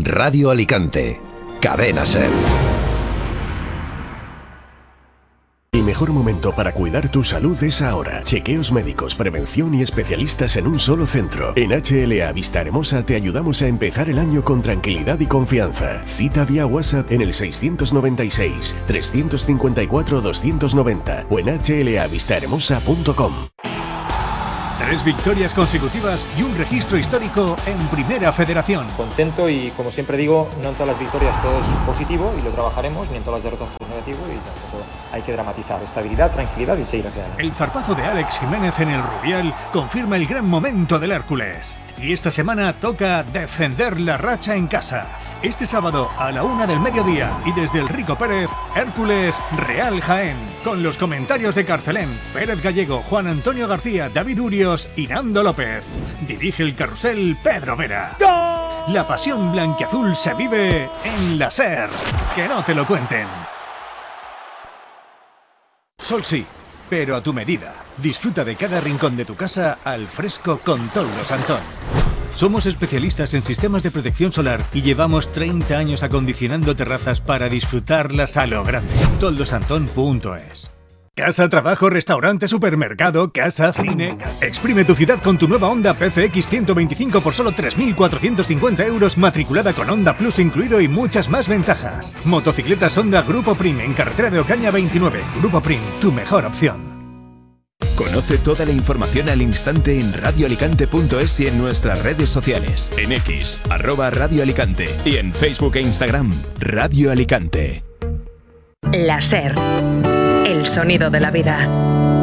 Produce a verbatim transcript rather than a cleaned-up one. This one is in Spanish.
Radio Alicante. Cadena SER. El mejor momento para cuidar tu salud es ahora. Chequeos médicos, prevención y especialistas en un solo centro. En H L A Vista Hermosa te ayudamos a empezar el año con tranquilidad y confianza. Cita vía WhatsApp en el seiscientos noventa y seis, trescientos cincuenta y cuatro, doscientos noventa o en h l a vista hermosa punto com. Tres victorias consecutivas y un registro histórico en Primera Federación. Contento y, como siempre digo, no en todas las victorias todo es positivo y lo trabajaremos, ni en todas las derrotas todo es negativo y tampoco hay que dramatizar. Estabilidad, tranquilidad y seguir hacia adelante. El zarpazo de Alex Jiménez en el Rubial confirma el gran momento del Hércules. Y esta semana toca defender la racha en casa. Este sábado a la una del mediodía y desde el Rico Pérez, Hércules Real Jaén. Con los comentarios de Carcelén, Pérez Gallego, Juan Antonio García, David Urios y Nando López. Dirige el carrusel Pedro Vera. ¡Gol! La pasión blanquiazul se vive en la SER. Que no te lo cuenten. Sol sí, pero a tu medida. Disfruta de cada rincón de tu casa al fresco con Toldos Antón. Somos especialistas en sistemas de protección solar y llevamos treinta años acondicionando terrazas para disfrutarlas a lo grande. toldos antón punto es. Casa, trabajo, restaurante, supermercado, casa, cine. Exprime tu ciudad con tu nueva Honda P C X ciento veinticinco por solo tres mil cuatrocientos cincuenta euros, matriculada con Honda Plus incluido y muchas más ventajas. Motocicletas Honda Grupo Prim en carretera de Ocaña veintinueve. Grupo Prim, tu mejor opción. Conoce toda la información al instante en radio alicante punto es y en nuestras redes sociales. En X, arroba Radio Alicante y en Facebook e Instagram, Radio Alicante. La SER, el sonido de la vida.